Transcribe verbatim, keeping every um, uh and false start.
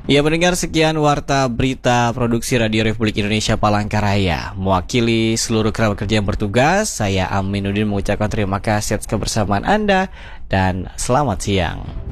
Ya mendengar sekian warta berita produksi Radio Republik Indonesia Palangkaraya. Mewakili seluruh kerabat kerja yang bertugas, saya Aminuddin mengucapkan terima kasih atas kebersamaan Anda dan selamat siang.